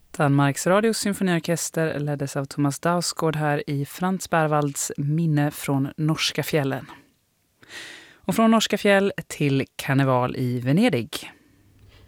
Danmarks Radios symfoniorkester leddes av Thomas Dausgaard här i Frans Berwalds minne från norska fjällen. Och från norska fjäll till karneval i Venedig.